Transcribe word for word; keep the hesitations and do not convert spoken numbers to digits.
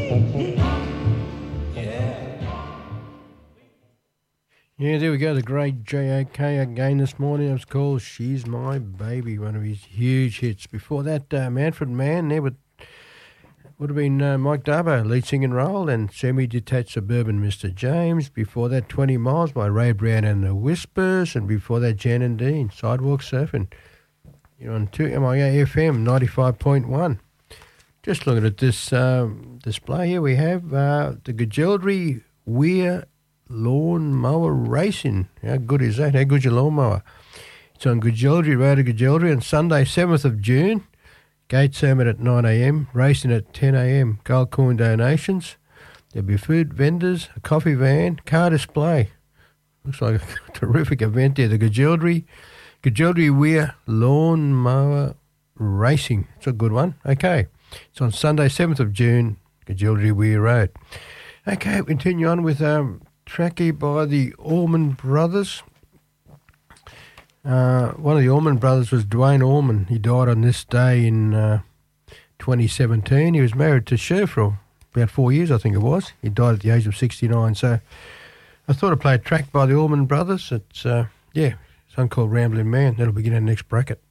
Yeah, there we go. The great J O K again this morning. It was called She's My Baby, one of his huge hits. Before that, uh, Manfred Mann there with, would have been uh, Mike Darbo, lead singing role, and Semi-Detached Suburban Mister James. Before that, twenty miles by Ray Brown and the Whispers. And before that, Jan and Dean, Sidewalk Surfing. You're on two M I A F M ninety-five point one. Just looking at this um, display here, we have uh, the Gajildri Weir Lawn Mower Racing. How good is that? How good's your lawnmower? It's on Gajildri Road to Gajildri on Sunday, seventh of June. Gate sermon at nine a.m, racing at ten a.m. Gold coin donations. There'll be food vendors, a coffee van, car display. Looks like a terrific event there. The Gajildri, Gajildri Weir Lawn Mower Racing. It's a good one. Okay. It's on Sunday, seventh of June, Gajildri Weir Road. Okay, we continue on with um, track here by the Allman Brothers. Uh, one of the Allman Brothers was Dwayne Allman. He died on this day in uh, twenty seventeen. He was married to Cher for about four years, I think it was. He died at the age of sixty-nine. So I thought I'd play a track by the Allman Brothers. It's, uh, yeah, a song called Rambling Man. That'll begin in the next bracket.